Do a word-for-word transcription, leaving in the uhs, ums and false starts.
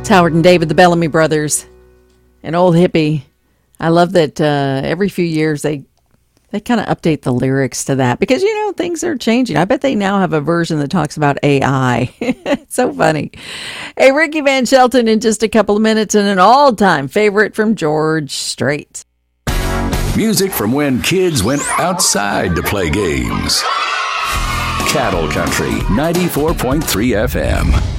Howard and David, the Bellamy Brothers, and Old Hippie. I love that uh, every few years they they kind of update the lyrics to that because, you know, things are changing. I bet they now have a version that talks about A I. It's so funny. Hey, Ricky Van Shelton in just a couple of minutes and an all-time favorite from George Strait. Music from when kids went outside to play games. Cattle Country, ninety-four point three F M.